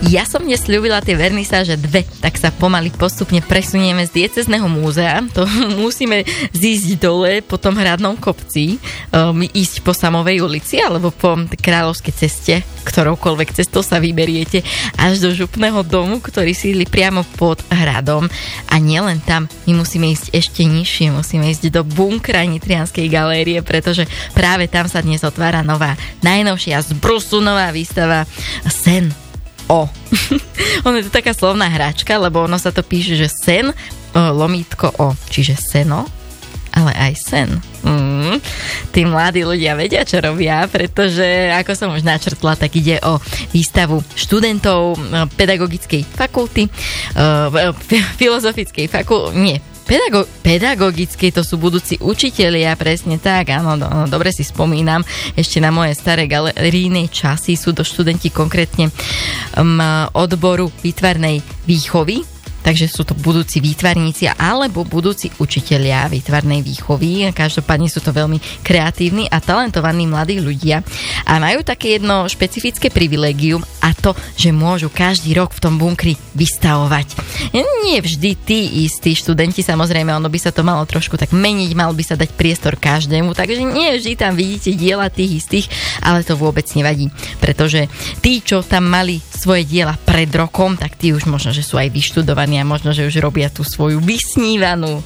Ja som dnes sľúbila tie vernisáže 2, tak sa pomaly postupne presunieme z diecézneho múzea. To musíme zísť dole po tom hradnom kopci, ísť po Samovej ulici alebo po Kráľovskej ceste, ktoroukoľvek cestou sa vyberiete, až do župného domu, ktorý sídli priamo pod hradom. A nielen tam, my musíme ísť ešte nižšie, musíme ísť do bunkra Nitrianskej galérie, pretože práve tam sa dnes otvára nová, najnovšia z Brusu nová výstava Sen. Ono je to taká slovná hračka, lebo ono sa to píše, že sen, lomítko o, čiže seno, ale aj sen. Tí mladí ľudia vedia, čo robia, pretože, ako som už načrtla, tak ide o výstavu študentov pedagogickej fakulty, filozofickej fakulty, nie, pedagogickej, to sú budúci učitelia, presne tak, áno, dobre si spomínam, ešte na moje staré galerijné časy sú to študenti konkrétne odboru výtvarnej výchovy, takže sú to budúci výtvarníci alebo budúci učitelia výtvarnej výchovy. Každopádne sú to veľmi kreatívni a talentovaní mladí ľudia a majú také jedno špecifické privilégium a to, že môžu každý rok v tom bunkri vystavovať. Nie vždy tí istí študenti, samozrejme, ono by sa to malo trošku tak meniť, mal by sa dať priestor každému, takže nie vždy tam vidíte diela tých istých, ale to vôbec nevadí, pretože tí, čo tam mali svoje diela pred rokom, tak tí už možno, že sú aj vyštudovaní a možno, že už robia tú svoju vysnívanú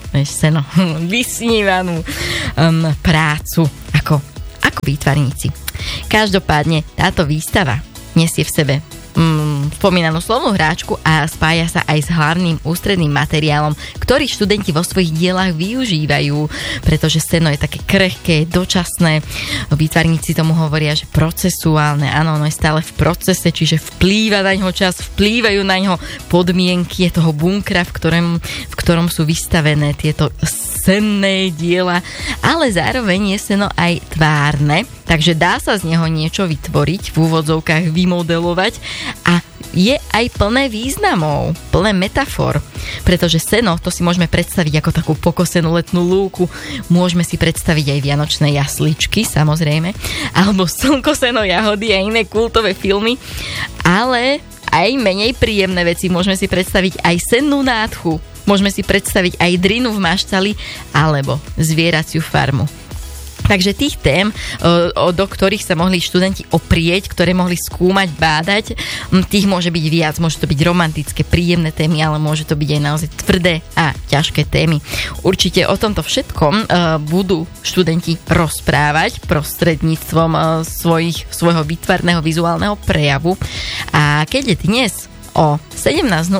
prácu ako výtvarníci. Každopádne táto výstava nesie v sebe spomínanú slovnú hráčku a spája sa aj s hlavným ústredným materiálom, ktorý študenti vo svojich dielách využívajú, pretože seno je také krehké, dočasné. Výtvarníci tomu hovoria, že procesuálne, áno, ono je stále v procese, čiže vplýva na ňo čas, vplývajú na ňo podmienky toho bunkra, v ktorom sú vystavené tieto senné diela, ale zároveň je seno aj tvárne, takže dá sa z neho niečo vytvoriť, v úvodzovkách vymodelovať a je aj plné významov, plné metafor, pretože seno, to si môžeme predstaviť ako takú pokosenú letnú lúku, môžeme si predstaviť aj vianočné jasličky, samozrejme, alebo slnko, seno, jahody a iné kultové filmy, ale aj menej príjemné veci, môžeme si predstaviť aj sennú nádchu, môžeme si predstaviť aj drinu v maštali alebo zvieraciu farmu. Takže tých tém, do ktorých sa mohli študenti oprieť, ktoré mohli skúmať, bádať, tých môže byť viac. Môže to byť romantické, príjemné témy, ale môže to byť aj naozaj tvrdé a ťažké témy. Určite o tomto všetkom budú študenti rozprávať prostredníctvom svojho výtvarného vizuálneho prejavu. A keď je dnes o 17:00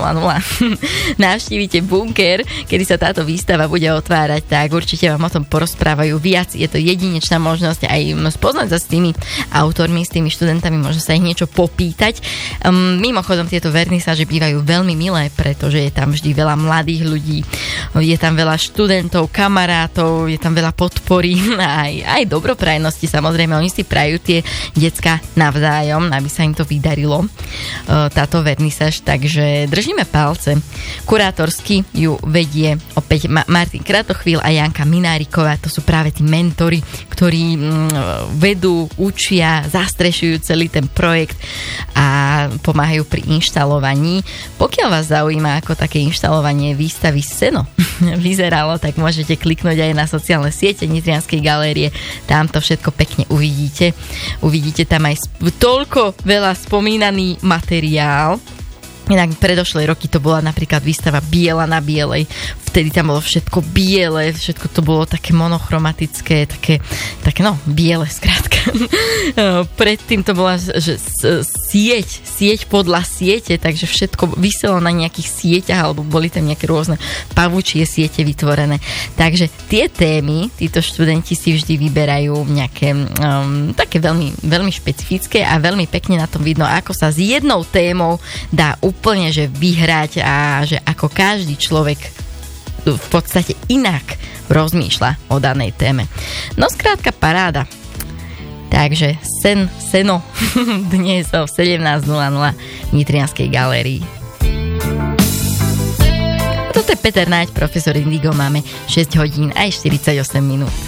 navštívite bunker, kedy sa táto výstava bude otvárať, tak určite vám o tom porozprávajú viac. Je to jedinečná možnosť aj spoznať sa s tými autormi, s tými študentami, možno sa ich niečo popýtať. Mimochodom, tieto vernisáže bývajú veľmi milé, pretože je tam vždy veľa mladých ľudí, je tam veľa študentov, kamarátov, je tam veľa podpory a aj dobroprajnosti. Samozrejme, oni si prajú tie decká navzájom, aby sa im to vydarilo, táto vernisáž. Takže držíme palce. Kurátorsky ju vedie opäť Martin Kratochvíl a Janka Mináriková. To sú práve tí mentori, ktorí vedú, učia, zastrešujú celý ten projekt a pomáhajú pri inštalovaní. Pokiaľ vás zaujíma, ako také inštalovanie výstavy Seno vyzeralo, tak môžete kliknúť aj na sociálne siete Nitrianskej galérie. Tam to všetko pekne uvidíte. Uvidíte tam aj toľko veľa spomínaný materiál. Inak predošlé roky to bola napríklad výstava Biela na bielej. Vtedy tam bolo všetko biele, všetko to bolo také monochromatické, také biele skrátka. Predtým to bola sieť podľa siete, takže všetko viselo na nejakých sieťach, alebo boli tam nejaké rôzne pavučie siete vytvorené. Takže tie témy, títo študenti si vždy vyberajú nejaké také veľmi, veľmi špecifické a veľmi pekne na tom vidno, ako sa s jednou témou dá úplne že vyhrať a že ako každý človek v podstate inak rozmýšľa o danej téme. No skrátka paráda. Takže seno dnes o 17:00 v Nitrianskej galérii. Toto je Peter Náď, profesor Indigo, máme 6 hodín aj 48 minút.